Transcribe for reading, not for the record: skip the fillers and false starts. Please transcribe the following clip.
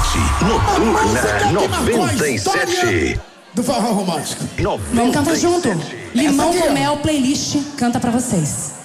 Noturna 97. Do forró romântico. Vamos cantar junto. Limão com mel, playlist, canta pra vocês.